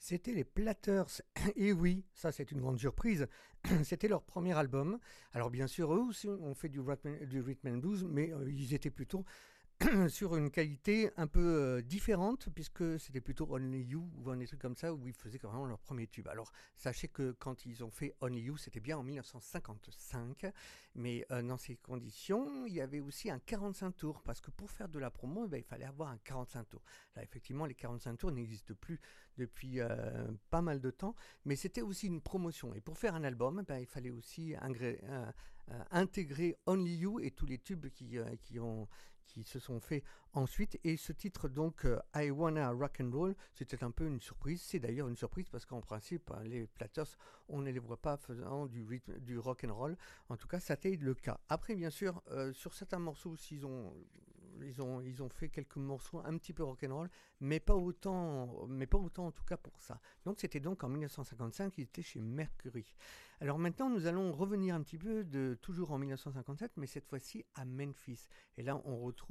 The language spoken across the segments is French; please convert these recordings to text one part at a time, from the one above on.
C'était les Platters. Et oui, ça c'est une grande surprise. C'était leur premier album. Alors bien sûr, eux aussi ont fait du rhythm and blues, mais ils étaient plutôt sur une qualité un peu différente, puisque c'était plutôt Only You ou des trucs comme ça, où ils faisaient vraiment leur premier tube. Alors, sachez que quand ils ont fait Only You, c'était bien en 1955, mais dans ces conditions, il y avait aussi un 45 tours, parce que pour faire de la promo, eh ben, il fallait avoir un 45 tours. Là, effectivement, les 45 tours n'existent plus depuis pas mal de temps, mais c'était aussi une promotion. Et pour faire un album, eh ben, il fallait aussi intégrer Only You et tous les tubes qui se sont faits ensuite. Et ce titre, donc, I Wanna Rock and Roll, c'était un peu une surprise. C'est d'ailleurs une surprise parce qu'en principe, les Platters, on ne les voit pas faisant du rock and roll. En tout cas, ça a été le cas. Après, bien sûr, sur certains morceaux, ils ont fait quelques morceaux un petit peu rock and roll, mais pas autant en tout cas pour ça. Donc, c'était donc en 1955, ils étaient chez Mercury. Alors maintenant, nous allons revenir un petit peu toujours en 1957, mais cette fois-ci à Memphis. Et là,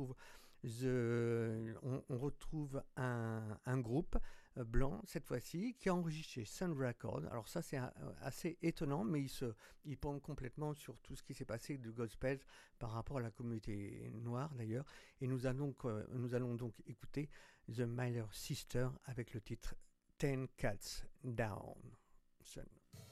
on retrouve un groupe blanc, cette fois-ci, qui a enregistré Sun Records. Alors ça, c'est assez étonnant, mais il pend complètement sur tout ce qui s'est passé de gospel par rapport à la communauté noire, d'ailleurs. Et nous allons donc écouter The Miller Sister avec le titre Ten Cats Down. Sun.